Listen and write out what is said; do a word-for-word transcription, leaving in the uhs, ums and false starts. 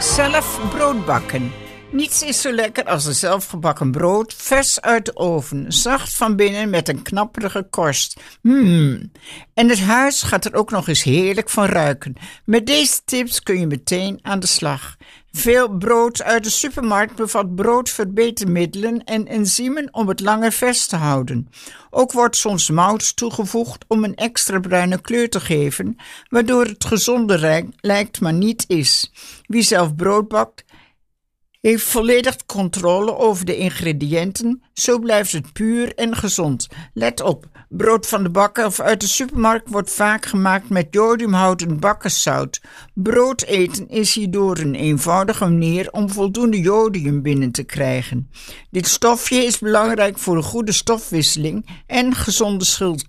Zelf brood bakken. Niets is zo lekker als een zelfgebakken brood, vers uit de oven, zacht van binnen met een knapperige korst. Mmm. En het huis gaat er ook nog eens heerlijk van ruiken. Met deze tips kun je meteen aan de slag. Veel brood uit de supermarkt bevat broodverbetermiddelen en enzymen om het langer vers te houden. Ook wordt soms mout toegevoegd om een extra bruine kleur te geven, waardoor het gezonder lijkt maar niet is. Wie zelf brood bakt, heeft volledig controle over de ingrediënten, zo blijft het puur en gezond. Let op, brood van de bakker of uit de supermarkt wordt vaak gemaakt met jodiumhouten bakkerszout. Brood eten is hierdoor een eenvoudige manier om voldoende jodium binnen te krijgen. Dit stofje is belangrijk voor een goede stofwisseling en gezonde schildklier.